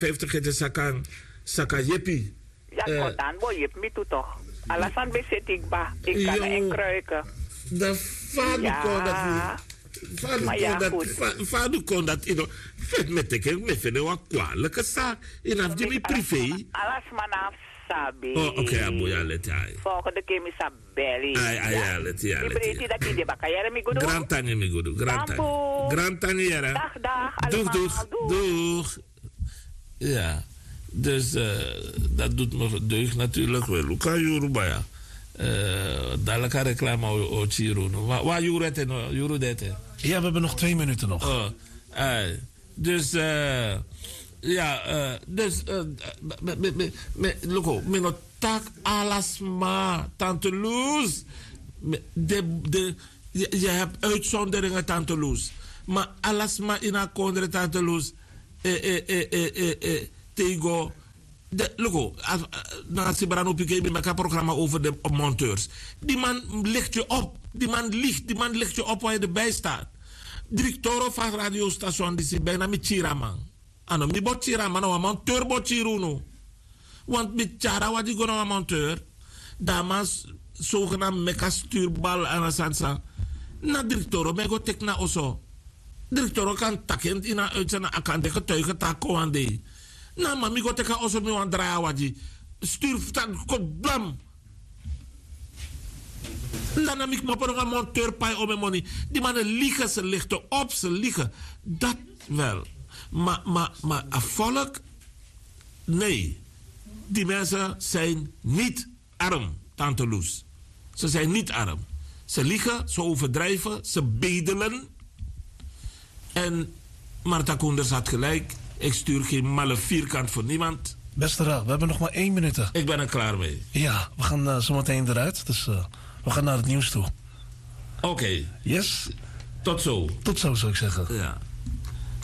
50 het saka jepi. Ja, dan word je me toe toch. Alasan bezit ik ba. Ik kan in kruiken. De vader kon dat niet. Vader kon dat niet. Vet met ik vind het wel kwalijke zaak. In afdemi privé. Alas manaf sabi. Oh, oké, aboya let hij. Volgende keer mis belly. Ja, let ja. Die breedte dat die de bakayere mi godo. Grand tange mi godo. Grand tange jara. Dag. Doeg. Ja. Dus dat doet me deugd natuurlijk wel. Luka Yoruba ja. Dadelijk reclame o Chiro. Waar Juro dette? Ja, we hebben nog 2 minuten nog. Dus Loco, mijn tak alasma, Tante Loes. Je hebt uitzonderingen, Tante Loes. Maar alasma in haar kondre, Tante Loes. Tego. Loco, na Sibrano Piqué, ik maak een programma over de monteurs. Die man ligt je op. Die man ligt je op waar je erbij staat. Directeur van radiostation die zit bijna met Chiraman. Ano, mi bot Chiraman, nou, monteur bot Chiruno. Want met Chara wat die gewoon een monteur. Damas, zogenaamd meka stuurbal aan de sansa. Na directeur, me go tek na oso. Directeur kan takken in een uitzending, kan de getuigen takken aan de. Nou, maar mi go tek na oso, mi wan draaien wat die. Stuur, kot blam. Dan heb ik nog een monteurpaai om mijn money. Die mannen liegen, ze lichten op, ze liegen. Dat wel. Maar een volk? Nee. Die mensen zijn niet arm, Tante Loes. Ze zijn niet arm. Ze liegen, ze overdrijven, ze bedelen. En Marta Koenders had gelijk. Ik stuur geen malle vierkant voor niemand. Beste Raad, we hebben nog maar 1 minuut. Ik ben er klaar mee. Ja, we gaan zo meteen eruit. Dus we gaan naar het nieuws toe. Oké. Yes. Tot zo. Tot zo, zou ik zeggen. Ja.